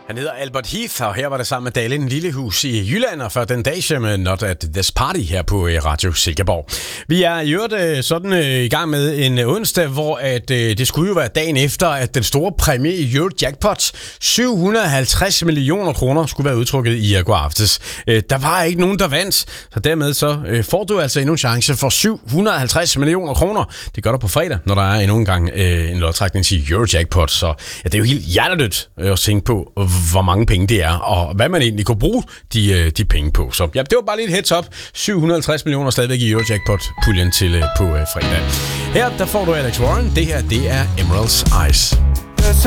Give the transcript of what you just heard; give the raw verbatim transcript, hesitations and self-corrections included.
Han hedder Albert Heath, og her var det sammen med Dalen Lillehus i Jylland, og for den dag med Not at This Party her på Radio Silkeborg. Vi er i øvrigt sådan i gang med en onsdag, hvor at, det skulle jo være dagen efter, at den store præmie i Eurojackpot, syv hundrede og halvtreds millioner kroner, skulle være udtrukket i går aftes. Der var ikke nogen, der vandt, så dermed så får du altså endnu en chance for syv hundrede og halvtreds millioner kroner. Det gør du på fredag, når der er endnu en gang en lodtrækning til Eurojackpot, så ja, det er jo helt hjertedødt at tænke på, hvor mange penge det er, og hvad man egentlig kunne bruge de, de penge på. Så ja, det var bare lige et heads up. syv hundrede og halvtreds millioner stadigvæk i Eurojackpot-puljen til på fredag. Her der får du Alex Warren. Det her, det er Emerald's Eyes.